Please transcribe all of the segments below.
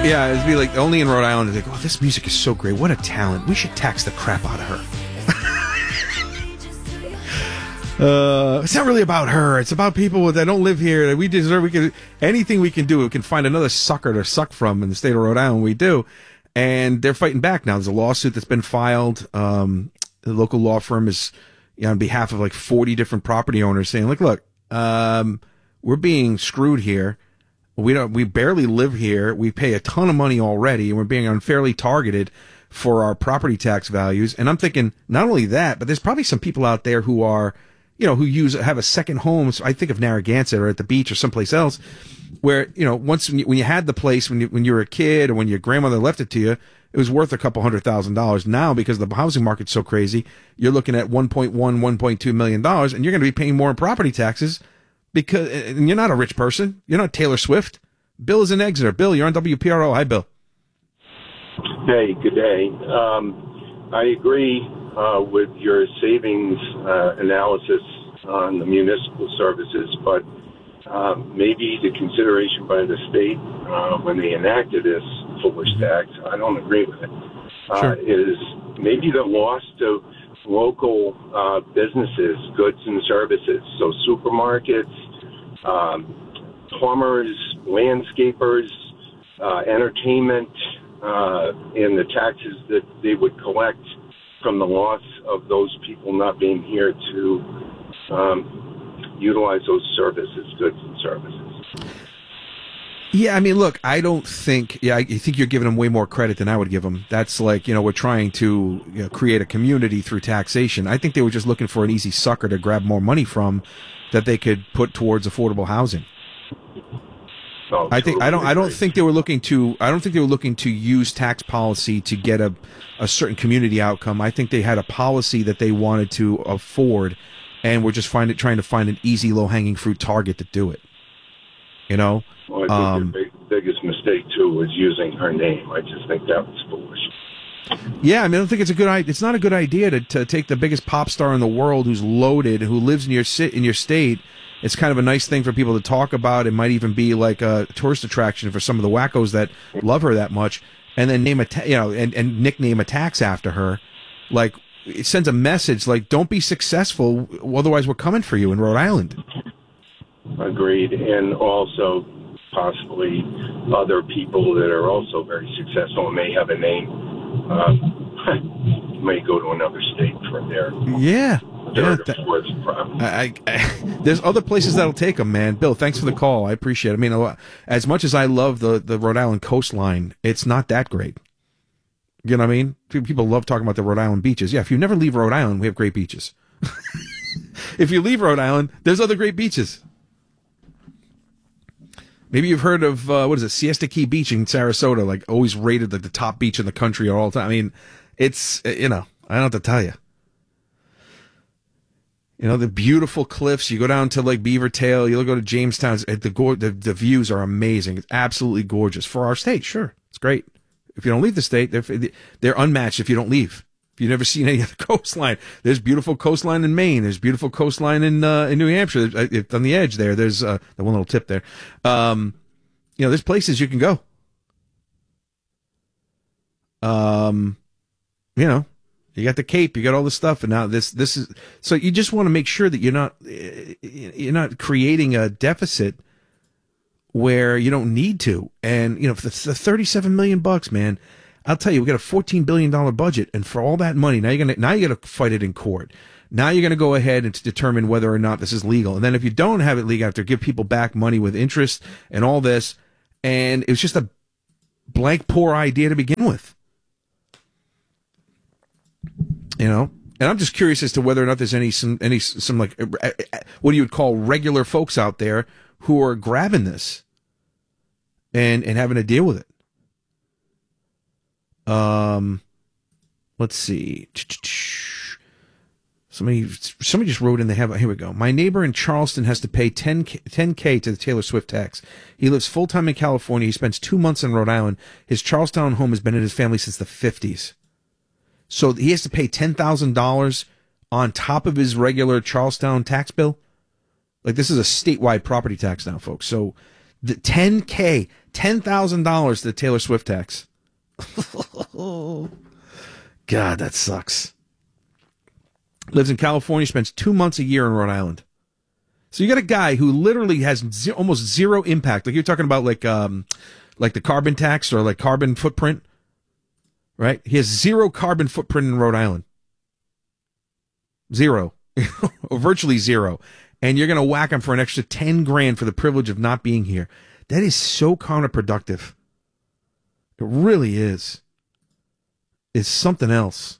Yeah, it'd be like only in Rhode Island. They go, oh, this music is so great. What a talent. We should tax the crap out of her. It's not really about her. It's about people that don't live here. That we deserve. We can anything we can do. We can find another sucker to suck from in the state of Rhode Island. We do, and they're fighting back now. There's a lawsuit that's been filed. The local law firm is on behalf of like 40 different property owners saying, look, we're being screwed here. We barely live here. We pay a ton of money already, and we're being unfairly targeted for our property tax values. And I'm thinking not only that, but there's probably some people out there who are, who have a second home. So I think of Narragansett or at the beach or someplace else where, once when you had the place when you were a kid or when your grandmother left it to you, it was worth a couple $100,000. Now, because the housing market's so crazy, you're looking at $1.2 million, and you're going to be paying more in property taxes. And you're not a rich person. You're not Taylor Swift. Bill is in Exeter. Bill, you're on WPRO. Hi, Bill. Hey, good day. I agree with your savings analysis on the municipal services, but maybe the consideration by the state when they enacted this foolish tax, I don't agree with it, is maybe the loss to local businesses, goods and services, so supermarkets, plumbers, landscapers, entertainment, and the taxes that they would collect from the loss of those people not being here to utilize those services, goods and services. Yeah, I mean, look, I think you're giving them way more credit than I would give them. That's like, we're trying to create a community through taxation. I think they were just looking for an easy sucker to grab more money from that they could put towards affordable housing. Oh, I don't think they were looking to use tax policy to get a certain community outcome. I think they had a policy that they wanted to afford, and we're just trying to find an easy, low-hanging fruit target to do it. Well, I think their biggest mistake, too, was using her name. I just think that was foolish. Yeah, I mean, I don't think it's not a good idea to take the biggest pop star in the world who's loaded, who lives in your state. It's kind of a nice thing for people to talk about. It might even be like a tourist attraction for some of the wackos that love her that much, and then name and nickname a tax after her. Like, it sends a message like, don't be successful, otherwise we're coming for you in Rhode Island. Agreed, and also possibly other people that are also very successful and may have a name may go to another state for their third or fourth property. There's other places that'll take them, man. Bill, thanks for the call. I appreciate it. I mean, as much as I love the Rhode Island coastline, it's not that great. You know what I mean? People love talking about the Rhode Island beaches. Yeah, if you never leave Rhode Island, we have great beaches. If you leave Rhode Island, there's other great beaches. Maybe you've heard of, Siesta Key Beach in Sarasota, like always rated like the top beach in the country all the time. I mean, it's, I don't have to tell you. The beautiful cliffs. You go down to like Beaver Tail, you'll go to Jamestown. The views are amazing. It's absolutely gorgeous. For our state, sure. It's great. If you don't leave the state, they're unmatched if you don't leave. If you've never seen any other coastline, there's beautiful coastline in Maine. There's beautiful coastline in New Hampshire. On the edge there, there's the one little tip there. There's places you can go. You got the Cape, you got all this stuff, and now this is so. You just want to make sure that you're not creating a deficit where you don't need to. And for the $37 million, man. I'll tell you, we got a $14 billion budget, and for all that money, now you got to fight it in court. Now you're going to go ahead and determine whether or not this is legal. And then if you don't have it legal, you have to give people back money with interest and all this. And it was just a blank, poor idea to begin with. And I'm just curious as to whether or not there's some like what you would call regular folks out there who are grabbing this and having to deal with it. Let's see. Somebody just wrote in. Here we go. My neighbor in Charleston has to pay $10K to the Taylor Swift tax. He lives full time in California. He spends 2 months in Rhode Island. His Charlestown home has been in his family since the 50s. So he has to pay $10,000 on top of his regular Charlestown tax bill. Like, this is a statewide property tax now, folks. So the $10K $10,000 to the Taylor Swift tax. God, that sucks. Lives in California, spends 2 months a year in Rhode Island. So you got a guy who literally has almost zero impact. Like you're talking about like the carbon tax or like carbon footprint, right? He has zero carbon footprint in Rhode Island. Zero. Or virtually zero. And you're going to whack him for an extra 10 grand for the privilege of not being here. That is so counterproductive. It really is. It's something else.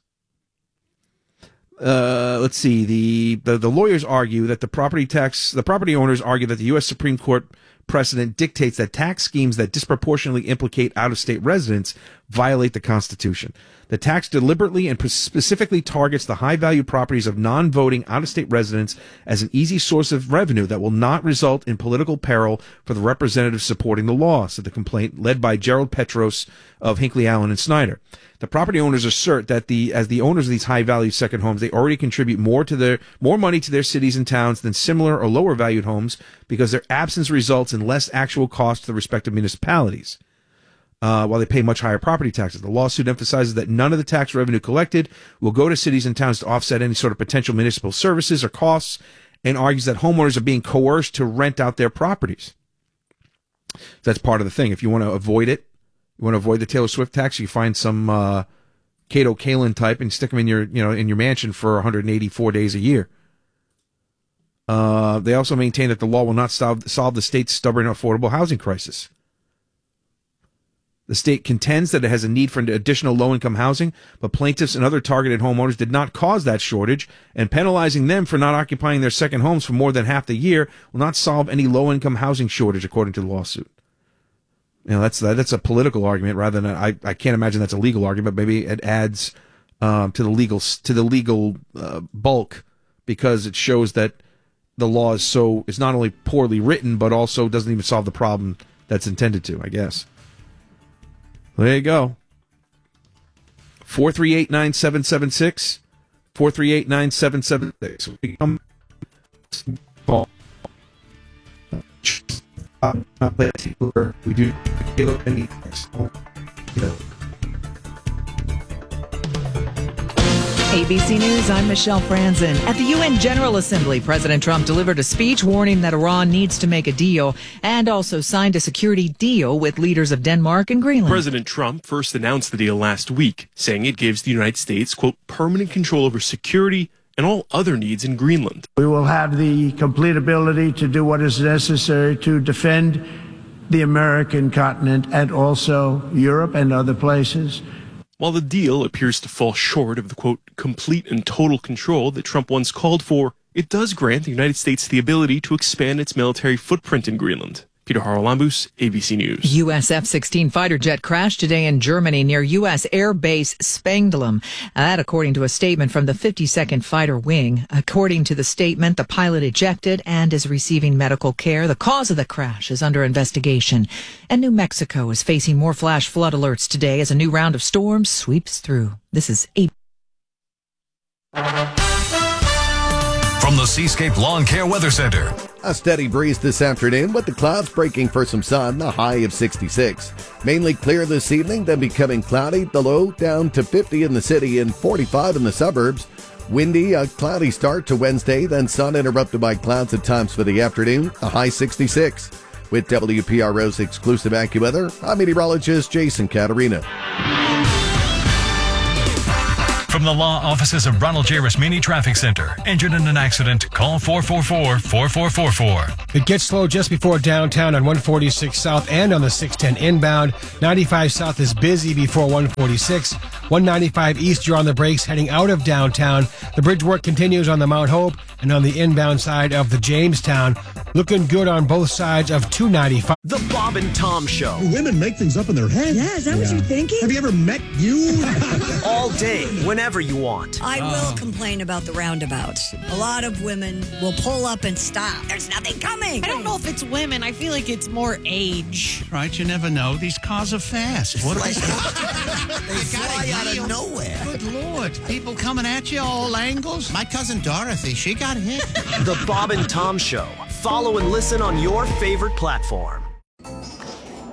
Let's see. The lawyers argue that the property owners argue that the U.S. Supreme Court precedent dictates that tax schemes that disproportionately implicate out-of-state residents violate the Constitution. The tax deliberately and specifically targets the high-value properties of non-voting out-of-state residents as an easy source of revenue that will not result in political peril for the representatives supporting the law, said the complaint led by Gerald Petros of Hinckley, Allen, and Snyder. The property owners assert that as the owners of these high-value second homes, they already contribute more money to their cities and towns than similar or lower-valued homes because their absence results in less actual cost to the respective municipalities, while they pay much higher property taxes. The lawsuit emphasizes that none of the tax revenue collected will go to cities and towns to offset any sort of potential municipal services or costs, and argues that homeowners are being coerced to rent out their properties. That's part of the thing. If you want to avoid it, you want to avoid the Taylor Swift tax, you find some Cato Kalin type and stick them in your mansion for 184 days a year. They also maintain that the law will not solve the state's stubborn affordable housing crisis. The state contends that it has a need for additional low-income housing, but plaintiffs and other targeted homeowners did not cause that shortage, and penalizing them for not occupying their second homes for more than half the year will not solve any low-income housing shortage, according to the lawsuit. That's a political argument rather than I can't imagine that's a legal argument. Maybe it adds to the legal bulk because it shows that the law is not only poorly written but also doesn't even solve the problem that's intended to, I guess. Well, there you go. 438-9776. 438-9776. We come call. We do any. ABC News, I'm Michelle Franzen. At the UN General Assembly, President Trump delivered a speech warning that Iran needs to make a deal and also signed a security deal with leaders of Denmark and Greenland. President Trump first announced the deal last week, saying it gives the United States, quote, permanent control over security and all other needs in Greenland. We will have the complete ability to do what is necessary to defend the American continent and also Europe and other places. While the deal appears to fall short of the, quote, complete and total control that Trump once called for, it does grant the United States the ability to expand its military footprint in Greenland. Peter Haralambous, ABC News. U.S. F-16 fighter jet crashed today in Germany near U.S. Air Base Spangdahlem. That according to a statement from the 52nd Fighter Wing. According to the statement, the pilot ejected and is receiving medical care. The cause of the crash is under investigation. And New Mexico is facing more flash flood alerts today as a new round of storms sweeps through. This is From the Seascape Lawn Care Weather Center. A steady breeze this afternoon with the clouds breaking for some sun, a high of 66. Mainly clear this evening, then becoming cloudy, the low down to 50 in the city and 45 in the suburbs. Windy, a cloudy start to Wednesday, then sun interrupted by clouds at times for the afternoon, a high 66. With WPRO's exclusive AccuWeather, I'm meteorologist Jason Caterina. From the law offices of Ronald J. Rasmini Traffic Center. Injured in an accident? Call 444-4444. It gets slow just before downtown on 146 South and on the 610 inbound. 95 South is busy before 146. 195 East, you're on the brakes heading out of downtown. The bridge work continues on the Mount Hope and on the inbound side of the Jamestown. Looking good on both sides of 295. The Bob and Tom Show. Women make things up in their head. Yeah, is that what you're thinking? Have you ever met you? All day, whenever you want. I will complain about the roundabouts. A lot of women will pull up and stop. There's nothing coming. I don't know if it's women. I feel like it's more age. Right, you never know. These cars are fast. What They fly out of nowhere. Good Lord. People coming at you all angles. My cousin Dorothy, she got hit. The Bob and Tom Show. Follow and listen on your favorite platform.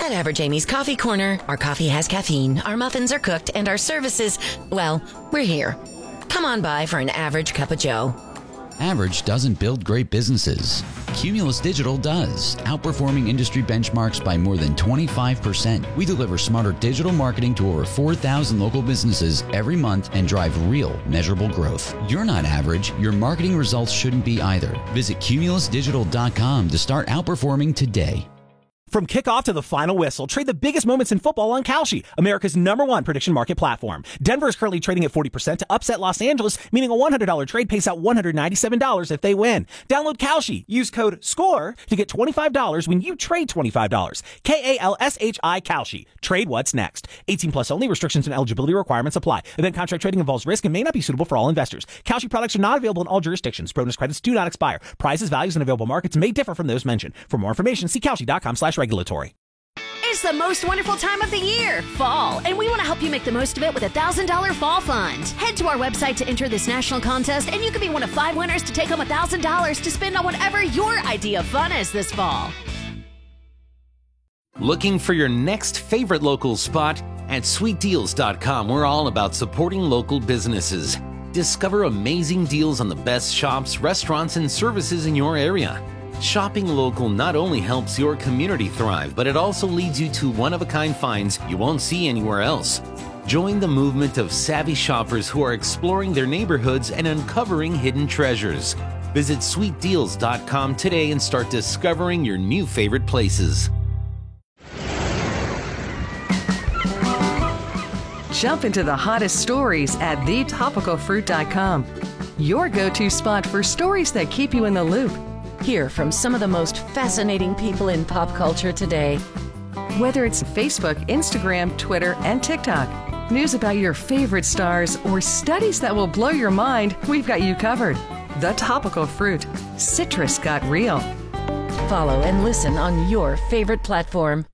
At Average Amy's Coffee Corner, our coffee has caffeine, our muffins are cooked, and our services, well, we're here. Come on by for an average cup of joe. Average doesn't build great businesses. Cumulus Digital does, outperforming industry benchmarks by more than 25%. We deliver smarter digital marketing to over 4,000 local businesses every month and drive real, measurable growth. You're not average. Your marketing results shouldn't be either. Visit cumulusdigital.com to start outperforming today. From kickoff to the final whistle, trade the biggest moments in football on Kalshi, America's #1 prediction market platform. Denver is currently trading at 40% to upset Los Angeles, meaning a $100 trade pays out $197 if they win. Download Kalshi. Use code SCORE to get $25 when you trade $25. Kalshi Kalshi. Trade what's next. 18 plus only. Restrictions and eligibility requirements apply. Event contract trading involves risk and may not be suitable for all investors. Kalshi products are not available in all jurisdictions. Bonus credits do not expire. Prices, values, and available markets may differ from those mentioned. For more information, see Kalshi.com/regulatory. It's the most wonderful time of the year, fall, and we want to help you make the most of it with a $1,000 fall fund. Head to our website to enter this national contest, and you could be one of 5 winners to take home $1,000 to spend on whatever your idea of fun is this fall. Looking for your next favorite local spot? At sweetdeals.com, we're all about supporting local businesses. Discover amazing deals on the best shops, restaurants, and services in your area. Shopping local not only helps your community thrive, but it also leads you to one-of-a-kind finds you won't see anywhere else. Join the movement of savvy shoppers who are exploring their neighborhoods and uncovering hidden treasures. Visit sweetdeals.com today and start discovering your new favorite places. Jump into the hottest stories at thetopicalfruit.com. Your go-to spot for stories that keep you in the loop. Hear from some of the most fascinating people in pop culture today. Whether it's Facebook, Instagram, Twitter, and TikTok, news about your favorite stars, or studies that will blow your mind, we've got you covered. The Topical Fruit. Citrus got real. Follow and listen on your favorite platform.